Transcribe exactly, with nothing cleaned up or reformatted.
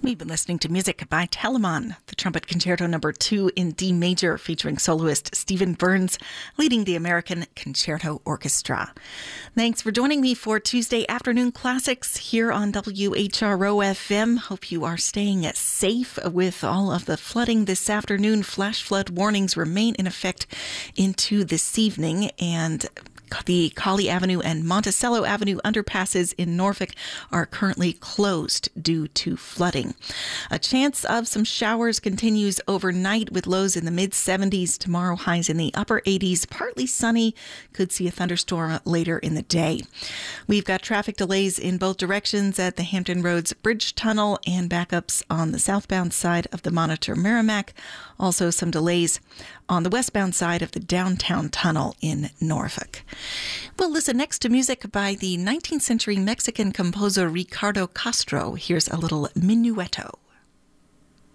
We've been listening to music by Telemann, the Trumpet Concerto Number Two in D Major, featuring soloist Stephen Burns, leading the American Concerto Orchestra. Thanks for joining me for Tuesday Afternoon Classics here on W H R O F M. Hope you are staying safe with all of the flooding this afternoon. Flash flood warnings remain in effect into this evening, and the Colley Avenue and Monticello Avenue underpasses in Norfolk are currently closed due to flooding. A chance of some showers continues overnight with lows in the mid seventies. Tomorrow, highs in the upper eighties. Partly sunny. Could see a thunderstorm later in the day. We've got traffic delays in both directions at the Hampton Roads Bridge Tunnel and backups on the southbound side of the Monitor Merrimack. Also some delays on the westbound side of the downtown tunnel in Norfolk. We'll listen next to music by the nineteenth century Mexican composer Ricardo Castro. Here's a little minuetto.